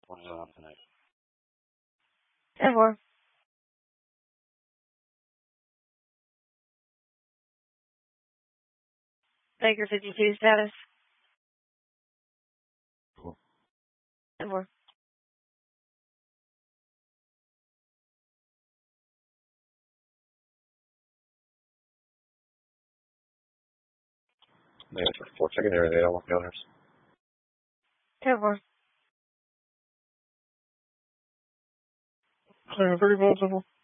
What is on tonight? 10-4. Baker 52 status. Cool. 10-4. Negative 4. Checking there. They don't want the owners. 10-4. Clear 30 volts, 10-4.